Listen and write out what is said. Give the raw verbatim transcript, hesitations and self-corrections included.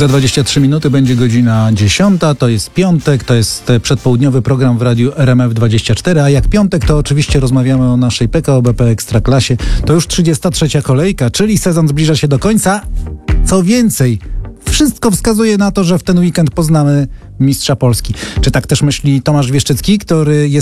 Za dwadzieścia trzy minuty będzie godzina dziesiąta, to jest piątek, to jest przedpołudniowy program w radiu R M F dwadzieścia cztery, a jak piątek to oczywiście rozmawiamy o naszej P K O B P Ekstraklasie. To już trzydziesta trzecia kolejka, czyli sezon zbliża się do końca. Co więcej, wszystko wskazuje na to, że w ten weekend poznamy mistrza Polski. Czy tak też myśli Tomasz Wieszczycki, który jest